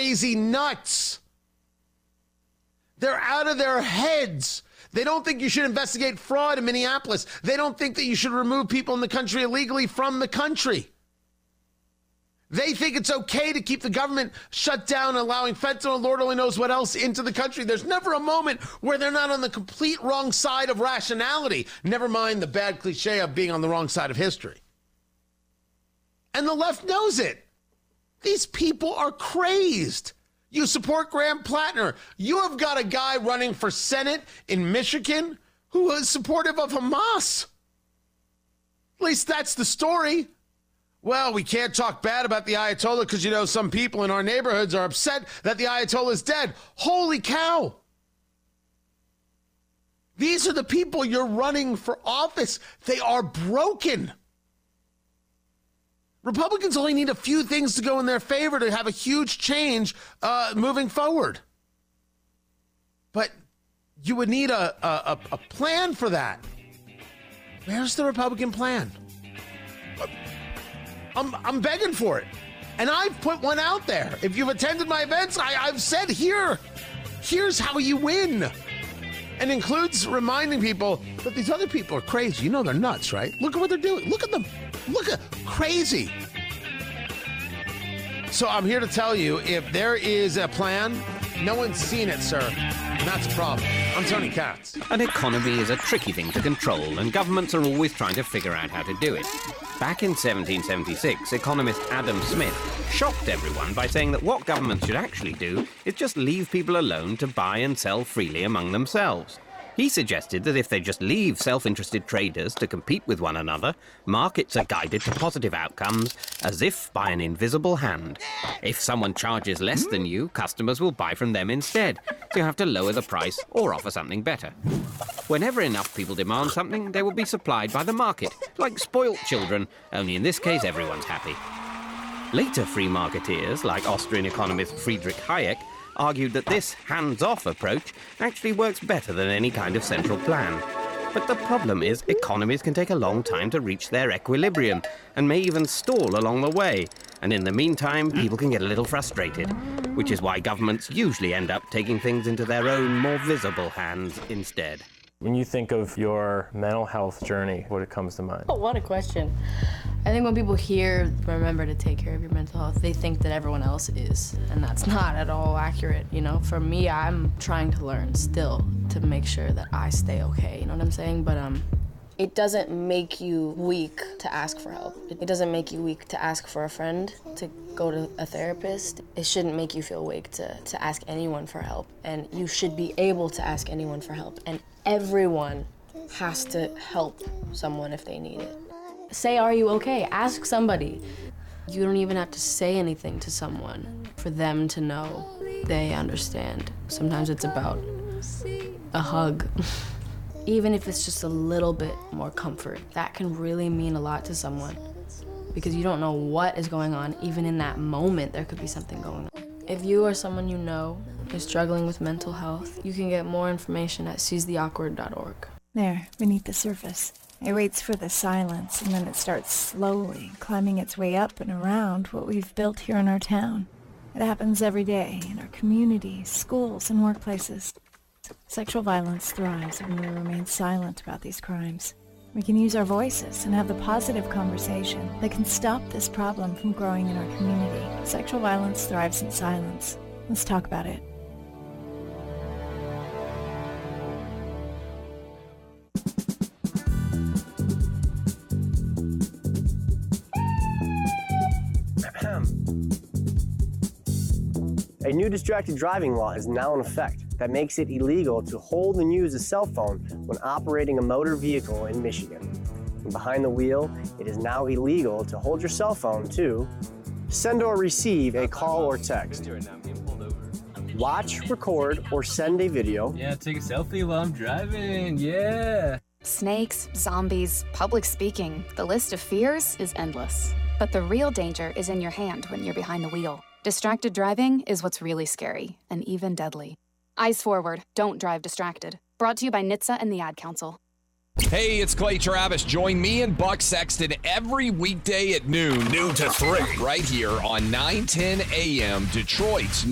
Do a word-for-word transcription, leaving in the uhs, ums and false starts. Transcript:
crazy nuts. They're out of their heads. They don't think you should investigate fraud in Minneapolis. They don't think that you should remove people in the country illegally from the country. They think it's okay to keep the government shut down, allowing fentanyl and Lord only knows what else into the country. There's never a moment where they're not on the complete wrong side of rationality. Never mind the bad cliche of being on the wrong side of history. And the left knows it. These people are crazed. You support Graham Plattner. You have got a guy running for Senate in Michigan who is supportive of Hamas. At least that's the story. Well, we can't talk bad about the Ayatollah because, you know, some people in our neighborhoods are upset that the Ayatollah is dead. Holy cow. These are the people you're running for office. They are broken. Republicans only need a few things to go in their favor to have a huge change uh, moving forward. But you would need a, a, a plan for that. Where's the Republican plan? I'm, I'm begging for it. And I've put one out there. If you've attended my events, I, I've said here, here's how you win. And includes reminding people that these other people are crazy. You know they're nuts, right? Look at what they're doing. Look at them. Look at crazy. So I'm here to tell you, if there is a plan, no one's seen it, sir. And that's a problem. I'm Tony Katz. An economy is a tricky thing to control, and governments are always trying to figure out how to do it. Back in seventeen seventy-six, economist Adam Smith shocked everyone by saying that what governments should actually do is just leave people alone to buy and sell freely among themselves. He suggested that if they just leave self-interested traders to compete with one another, markets are guided to positive outcomes as if by an invisible hand. If someone charges less than you, customers will buy from them instead, so you have to lower the price or offer something better. Whenever enough people demand something, they will be supplied by the market, like spoilt children, only in this case everyone's happy. Later free marketeers, like Austrian economist Friedrich Hayek, argued that this hands-off approach actually works better than any kind of central plan. But the problem is economies can take a long time to reach their equilibrium and may even stall along the way. And in the meantime, people can get a little frustrated, which is why governments usually end up taking things into their own more visible hands instead. When you think of your mental health journey, what comes to mind? Oh, what a question. I think when people hear, remember to take care of your mental health, they think that everyone else is, and that's not at all accurate, you know? For me, I'm trying to learn still to make sure that I stay okay, you know what I'm saying? But um, it doesn't make you weak to ask for help. It doesn't make you weak to ask for a friend, to go to a therapist. It shouldn't make you feel weak to, to ask anyone for help, and you should be able to ask anyone for help, and everyone has to help someone if they need it. Say, are you okay? Ask somebody. You don't even have to say anything to someone for them to know they understand. Sometimes it's about a hug. Even if it's just a little bit more comfort, that can really mean a lot to someone because you don't know what is going on. Even in that moment, there could be something going on. If you or someone you know is struggling with mental health, you can get more information at seize the awkward dot org. There, beneath the surface. It waits for the silence, and then it starts slowly climbing its way up and around what we've built here in our town. It happens every day in our communities, schools, and workplaces. Sexual violence thrives when we remain silent about these crimes. We can use our voices and have the positive conversation that can stop this problem from growing in our community. Sexual violence thrives in silence. Let's talk about it. A new distracted driving law is now in effect that makes it illegal to hold and use a cell phone when operating a motor vehicle in Michigan. And behind the wheel, it is now illegal to hold your cell phone to send or receive a call or text, watch, record, or send a video. Yeah, take a selfie while I'm driving, yeah. Snakes, zombies, public speaking. The list of fears is endless. But the real danger is in your hand when you're behind the wheel. Distracted driving is what's really scary and even deadly. Eyes forward, don't drive distracted. Brought to you by N H T S A and the Ad Council. Hey, it's Clay Travis. Join me and Buck Sexton every weekday at noon. Noon to three. Right here on nine ten A M, Detroit's